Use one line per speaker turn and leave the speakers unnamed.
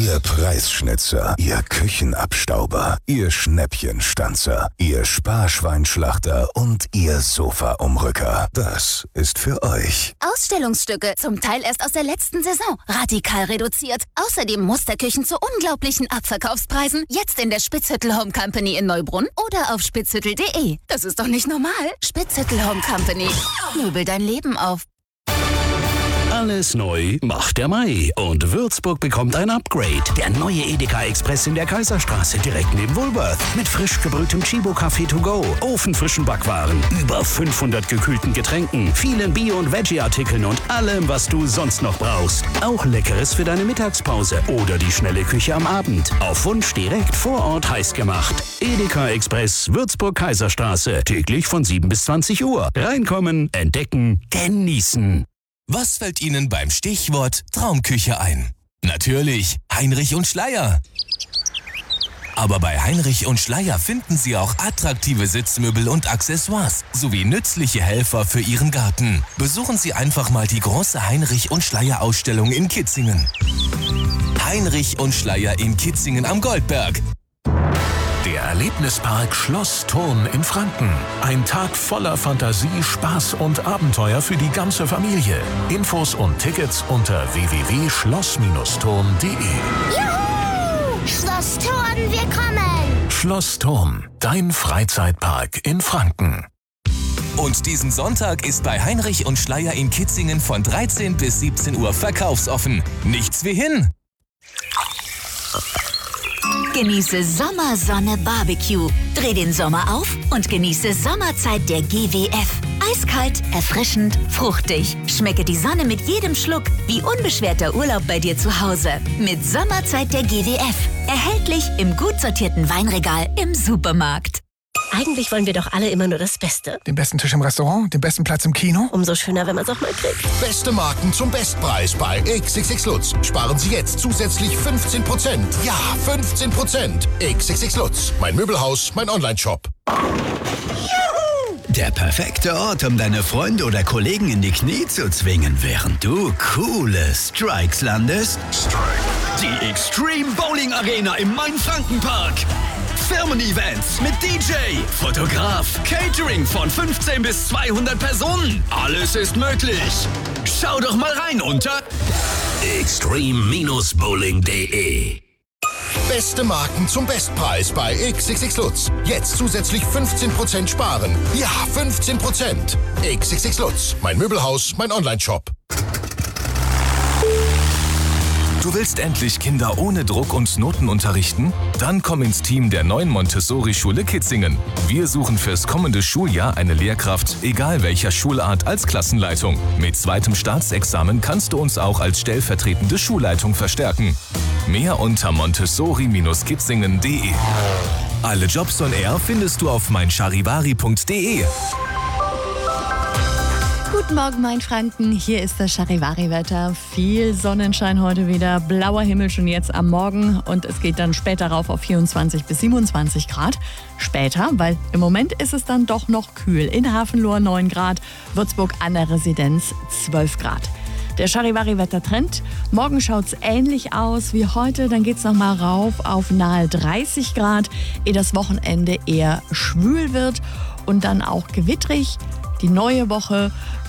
Ihr Preisschnitzer, Ihr Küchenabstauber, Ihr Schnäppchenstanzer, Ihr Sparschweinschlachter und Ihr Sofaumrücker. Das ist für euch.
Ausstellungsstücke, zum Teil erst aus der letzten Saison. Radikal reduziert. Außerdem Musterküchen zu unglaublichen Abverkaufspreisen. Jetzt in der Spitzhüttel Home Company in Neubrunn oder auf spitzhüttel.de. Das ist doch nicht normal. Spitzhüttel Home Company. Möbel dein Leben auf.
Alles neu macht der Mai und Würzburg bekommt ein Upgrade. Der neue Edeka Express in der Kaiserstraße direkt neben Woolworth. Mit frisch gebrühtem Chibo-Kaffee to go, ofenfrischen Backwaren, über 500 gekühlten Getränken, vielen Bio- und Veggie-Artikeln und allem, was du sonst noch brauchst. Auch Leckeres für deine Mittagspause oder die schnelle Küche am Abend. Auf Wunsch direkt vor Ort heiß gemacht. Edeka Express, Würzburg Kaiserstraße. Täglich von 7 bis 20 Uhr. Reinkommen, entdecken, genießen.
Was fällt Ihnen beim Stichwort Traumküche ein? Natürlich Heinrich und Schleyer. Aber bei Heinrich und Schleyer finden Sie auch attraktive Sitzmöbel und Accessoires sowie nützliche Helfer für Ihren Garten. Besuchen Sie einfach mal die große Heinrich und Schleyer Ausstellung in Kitzingen. Heinrich und Schleyer in Kitzingen am Goldberg.
Der Erlebnispark Schloss Thurn in Franken. Ein Tag voller Fantasie, Spaß und Abenteuer für die ganze Familie. Infos und Tickets unter www.schloss-thurn.de.
Juhu! Schloss Thurn, wir kommen!
Schloss Thurn, dein Freizeitpark in Franken.
Und diesen Sonntag ist bei Heinrich und Schleyer in Kitzingen von 13 bis 17 Uhr verkaufsoffen. Nichts wie hin!
Genieße Sommersonne Barbecue. Dreh den Sommer auf und genieße Sommerzeit der GWF. Eiskalt, erfrischend, fruchtig. Schmecke die Sonne mit jedem Schluck, wie unbeschwerter Urlaub bei dir zu Hause. Mit Sommerzeit der GWF. Erhältlich im gut sortierten Weinregal im Supermarkt.
Eigentlich wollen wir doch alle immer nur das Beste.
Den besten Tisch im Restaurant, den besten Platz im Kino.
Umso schöner, wenn man es auch mal kriegt.
Beste Marken zum Bestpreis bei XXX Lutz. Sparen Sie jetzt zusätzlich 15%. Ja, 15%. XXX Lutz. Mein Möbelhaus, mein Onlineshop.
Der perfekte Ort, um deine Freunde oder Kollegen in die Knie zu zwingen, während du coole Strikes landest. Die Extreme Bowling Arena im Main-Franken-Park. Firmen-Events mit DJ, Fotograf, Catering von 15 bis 200 Personen. Alles ist möglich. Schau doch mal rein unter
extreme-bowling.de.
Beste Marken zum Bestpreis bei XXX Lutz. Jetzt zusätzlich 15% sparen. Ja, 15%. XXX Lutz. Mein Möbelhaus, mein Onlineshop.
Du willst endlich Kinder ohne Druck und Noten unterrichten? Dann komm ins Team der neuen Montessori-Schule Kitzingen. Wir suchen fürs kommende Schuljahr eine Lehrkraft, egal welcher Schulart, als Klassenleitung. Mit zweitem Staatsexamen kannst du uns auch als stellvertretende Schulleitung verstärken. Mehr unter montessori-kitzingen.de. Alle Jobs on Air findest du auf meincharivari.de.
Guten Morgen, mein Franken. Hier ist das Charivari-Wetter. Viel Sonnenschein heute wieder, blauer Himmel schon jetzt am Morgen und es geht dann später rauf auf 24 bis 27 Grad. Später, weil im Moment ist es dann doch noch kühl. In Hafenlohr 9 Grad, Würzburg an der Residenz 12 Grad. Der Charivari-Wettertrend. Morgen schaut es ähnlich aus wie heute. Dann geht es nochmal rauf auf nahe 30 Grad, ehe das Wochenende eher schwül wird und dann auch gewittrig. Die neue Woche